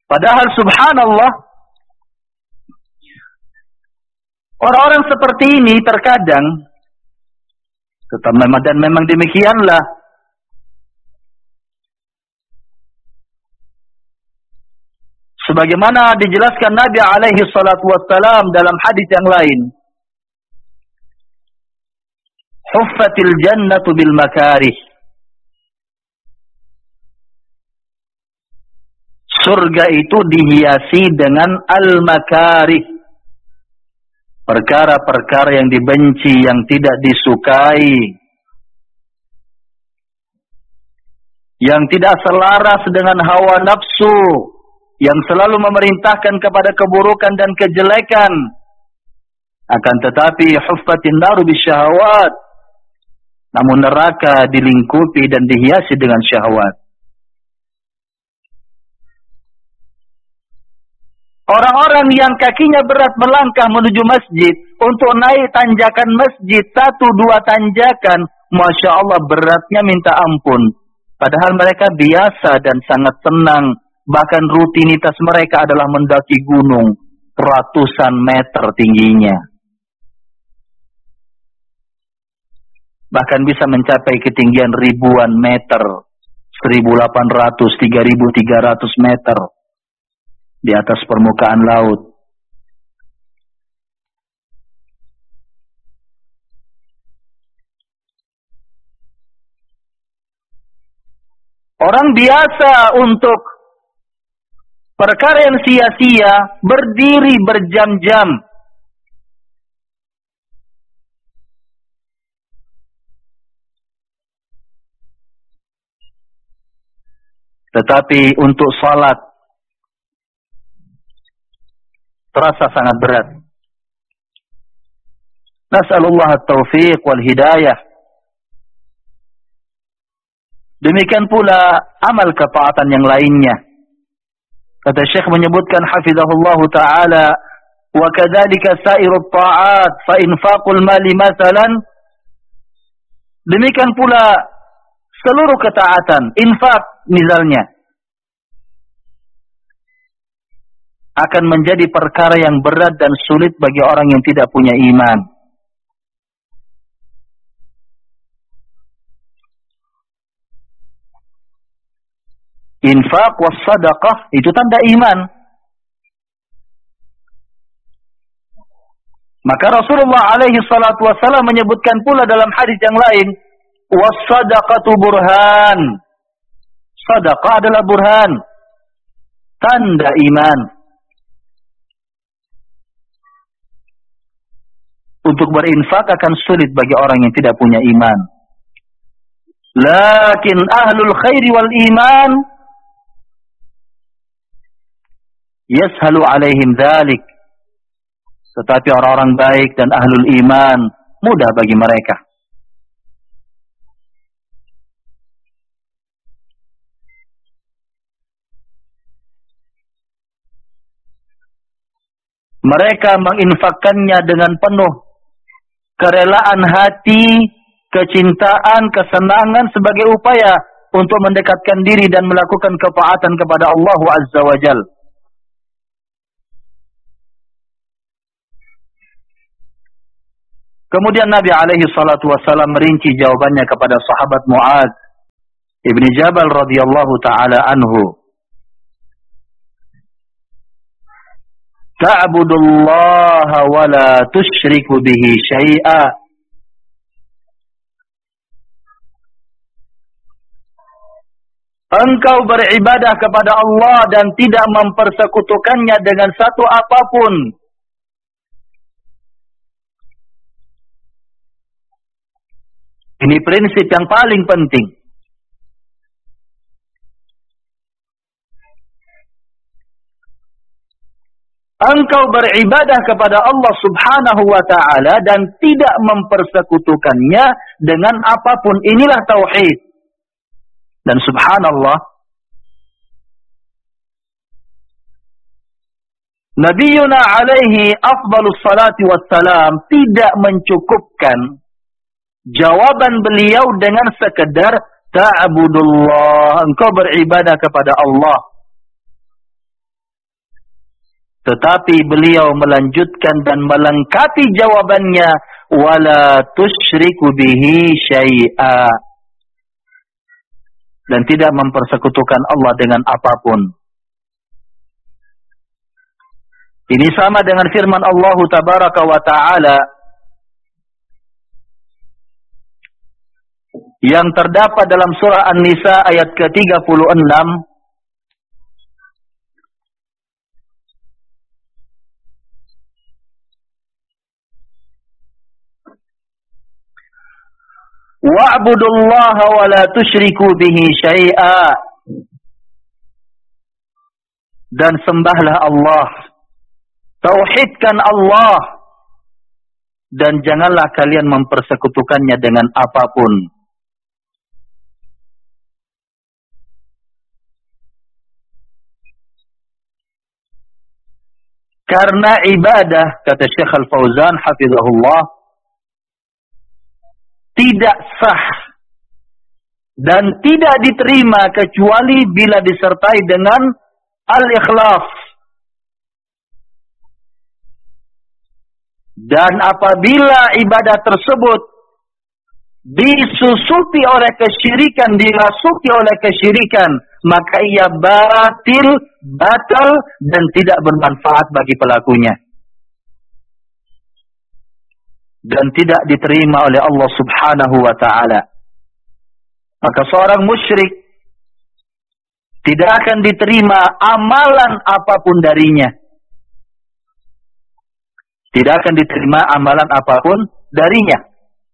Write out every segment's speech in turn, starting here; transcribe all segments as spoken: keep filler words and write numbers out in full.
Padahal subhanallah, orang-orang seperti ini terkadang, dan memang demikianlah, sebagaimana dijelaskan Nabi alaihi salatu wassalam dalam hadis yang lain, huffatil jannatu bil makarih. Surga itu dihiasi dengan al-makarih. Perkara-perkara yang dibenci, yang tidak disukai, yang tidak selaras dengan hawa nafsu, yang selalu memerintahkan kepada keburukan dan kejelekan. Akan tetapi huffatin naru bisyahawat. Namun neraka dilingkupi dan dihiasi dengan syahwat. Orang-orang yang kakinya berat melangkah menuju masjid, untuk naik tanjakan masjid, satu dua tanjakan, Masya Allah beratnya minta ampun. Padahal mereka biasa dan sangat senang. Bahkan rutinitas mereka adalah mendaki gunung, ratusan meter tingginya. Bahkan bisa mencapai ketinggian ribuan meter, seribu delapan ratus, tiga ribu tiga ratus meter. Di atas permukaan laut. Orang biasa untuk perkara yang sia-sia berdiri berjam-jam. Tetapi untuk salat terasa sangat berat. Nas'alullah at-taufiq wal hidayah. Demikian pula amal ketaatan yang lainnya. Kata Syekh menyebutkan hafizahullah ta'ala, wa kadzalika sairut ta'at fa infaqul mali masalan. Demikian pula seluruh ketaatan, infak misalnya, akan menjadi perkara yang berat dan sulit bagi orang yang tidak punya iman. Infak was sadaqah itu tanda iman. Maka Rasulullah alaihi salatu wassalam menyebutkan pula dalam hadis yang lain, was sadaqatu burhan. Sadaqah adalah burhan, tanda iman. Untuk berinfak akan sulit bagi orang yang tidak punya iman. Lakin ahlul khairi wal iman yashalu alaihim dzalik. Tetapi orang-orang baik dan ahlul iman mudah bagi mereka. Mereka menginfakkannya dengan penuh kerelaan hati, kecintaan, kesenangan sebagai upaya untuk mendekatkan diri dan melakukan ketaatan kepada Allah Azza wa Jal. Kemudian Nabi alaihi salatu wassalam merinci jawabannya kepada sahabat Mu'adz ibni Jabal radhiyallahu ta'ala anhu. Ta'budullaha wa la tusyriku bihi syai'a. Engkau beribadah kepada Allah dan tidak mempersekutukannya dengan satu apapun. Ini prinsip yang paling penting. Engkau beribadah kepada Allah subhanahu wa ta'ala dan tidak mempersekutukannya dengan apapun. Inilah tauhid. Dan subhanallah, Nabiyuna alaihi afdalus salati wassalam tidak mencukupkan jawaban beliau dengan sekedar ta'budullah, engkau beribadah kepada Allah. Tetapi beliau melanjutkan dan melengkapi jawabannya, wala tusyriku bihi syai'a, dan tidak mempersekutukan Allah dengan apapun. Ini sama dengan firman Allah Tabaraka wa Ta'ala yang terdapat dalam surah An-Nisa ayat ke tiga puluh enam. Wa'budullaha wa la tusyriku bihi syai'a, dan sembahlah Allah, tauhidkan Allah, dan janganlah kalian mempersekutukannya dengan apapun. Karena ibadah, kata Syekh Al-Fauzan hafizahullah, tidak sah dan tidak diterima kecuali bila disertai dengan al-ikhlas. Dan apabila ibadah tersebut disusupi oleh kesyirikan, dirasuki oleh kesyirikan, maka ia batil, batal, dan tidak bermanfaat bagi pelakunya. Dan tidak diterima oleh Allah Subhanahu wa Ta'ala. Maka seorang musyrik tidak akan diterima amalan apapun darinya. Tidak akan diterima amalan apapun darinya.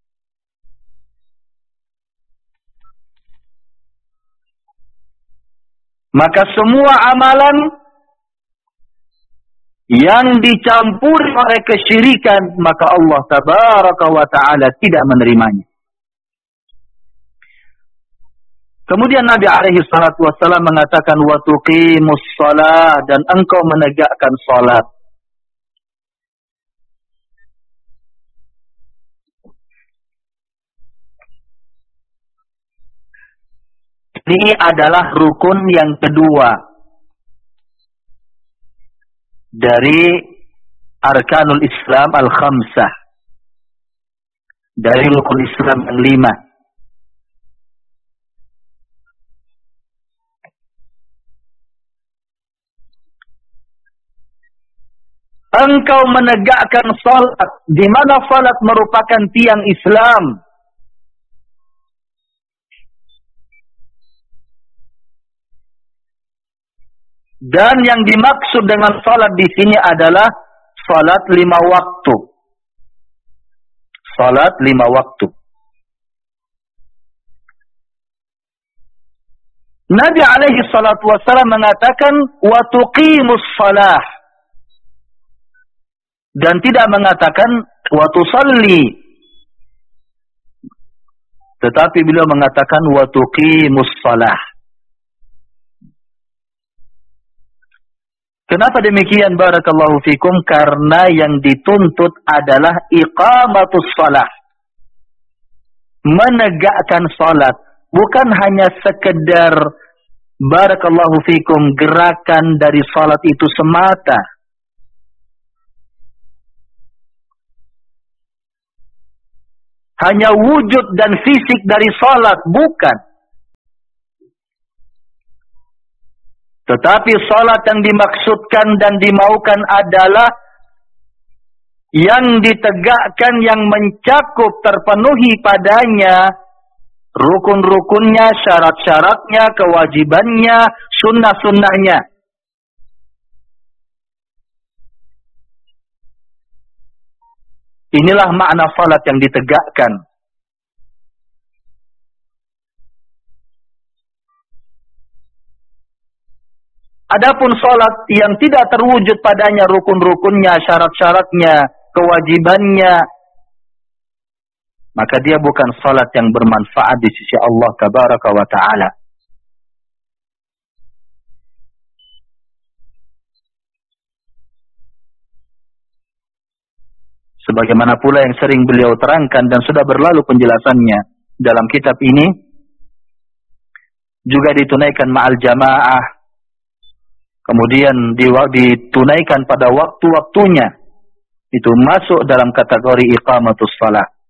Maka semua amalan yang dicampuri oleh kesyirikan, maka Allah Tabaraka wa Ta'ala tidak menerimanya. Kemudian Nabi alaihi salatu wassalam mengatakan, wa tuqimus shalah, dan engkau menegakkan salat. Ini adalah rukun yang kedua dari Arkanul Islam Al-Khamsah, dari rukun Islam yang lima. Engkau menegakkan salat, di mana salat merupakan tiang Islam. Dan yang dimaksud dengan salat di sini adalah salat lima waktu. Salat lima waktu. Nabi alaihi salatu wassalam mengatakan wa tuqimus shalah, dan tidak mengatakan wa tusalli, tetapi beliau mengatakan wa tuqimus shalah. Kenapa demikian? Barakallahu fikum. Karena yang dituntut adalah iqamatus shalah, menegakkan salat, bukan hanya sekedar barakallahu fikum gerakan dari salat itu semata. Hanya wujud dan fisik dari salat, bukan. Tetapi salat yang dimaksudkan dan dimaukan adalah yang ditegakkan, yang mencakup, terpenuhi padanya rukun-rukunnya, syarat-syaratnya, kewajibannya, sunnah-sunnahnya. Inilah makna salat yang ditegakkan. Adapun salat yang tidak terwujud padanya rukun-rukunnya, syarat-syaratnya, kewajibannya, maka dia bukan salat yang bermanfaat di sisi Allah Tabaraka wa Ta'ala. Sebagaimana pula yang sering beliau terangkan dan sudah berlalu penjelasannya dalam kitab ini, juga ditunaikan ma'al jamaah. kemudian ditunaikan pada waktu-waktunya, itu masuk dalam kategori iqamatus shalah.